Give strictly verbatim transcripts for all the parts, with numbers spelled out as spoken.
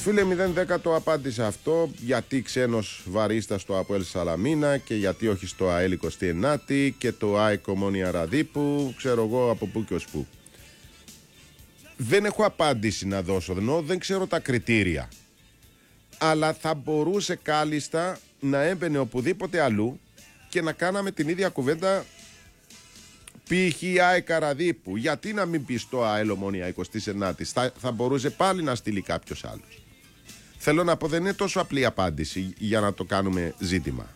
Φίλε μηδέν δέκα το απάντησε αυτό. Γιατί ξένος βαρίστα στο ΑΠΟΕΛ Σαλαμίνα και γιατί όχι στο ΑΕΛ εικοστή ενάτη και το ΑΕΚ Ομόνια Ραδίπου, ξέρω εγώ από πού και ως πού. Δεν έχω απάντηση να δώσω, ενώ δεν ξέρω τα κριτήρια. Αλλά θα μπορούσε κάλλιστα να έμπαινε οπουδήποτε αλλού και να κάναμε την ίδια κουβέντα π.χ. ΑΕΚ Ραδίπου. Γιατί να μην πει στο ΑΕΛ Ομόνια εικοστή ενάτη, θα, θα μπορούσε πάλι να στείλει κάποιος άλλος. Θέλω να πω, δεν είναι τόσο απλή απάντηση για να το κάνουμε ζήτημα.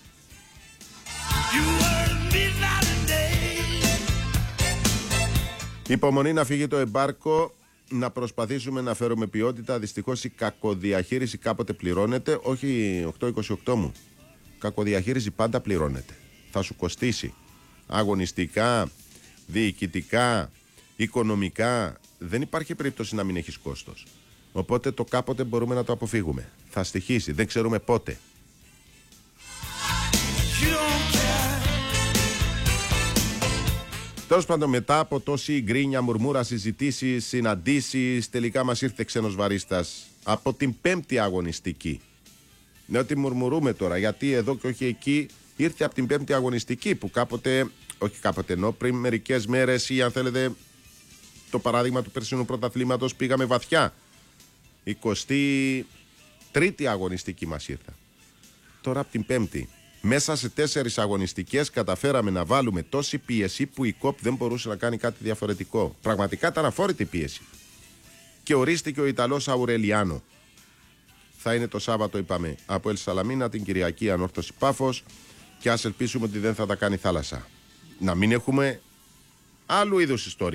Υπομονή να φύγει το εμπάρκο, να προσπαθήσουμε να φέρουμε ποιότητα. Δυστυχώς η κακοδιαχείριση κάποτε πληρώνεται. Όχι οκτώ είκοσι οκτώ μου. Κακοδιαχείριση πάντα πληρώνεται. Θα σου κοστίσει. Αγωνιστικά, διοικητικά, οικονομικά. Δεν υπάρχει περίπτωση να μην έχεις κόστος. Οπότε το κάποτε μπορούμε να το αποφύγουμε. Θα στοιχήσει, δεν ξέρουμε πότε. Τέλος πάντων, μετά από τόση γκρίνια, μουρμούρα, συζητήσεις, συναντήσεις, τελικά μας ήρθε ξένος βαρίστας από την πέμπτη αγωνιστική. Ναι, ότι μουρμουρούμε τώρα, γιατί εδώ και όχι εκεί, ήρθε από την πέμπτη αγωνιστική που κάποτε, όχι κάποτε ενώ, πριν μερικές μέρες ή αν θέλετε το παράδειγμα του περσινού πρωταθλήματος πήγαμε βαθιά. εικοστή τρίτη αγωνιστική μας ήρθα. Τώρα από την πέμπτη. Μέσα σε τέσσερις αγωνιστικές καταφέραμε να βάλουμε τόση πίεση που η ΚΟΠ δεν μπορούσε να κάνει κάτι διαφορετικό. Πραγματικά ήταν αφόρητη πίεση. Και ορίστηκε ο Ιταλός Αουρελιάνο. Θα είναι το Σάββατο, είπαμε, από Ελ Σαλαμίνα, την Κυριακή Ανόρθωση Πάφος, και ας ελπίσουμε ότι δεν θα τα κάνει θάλασσα. Να μην έχουμε άλλου είδους ιστορία.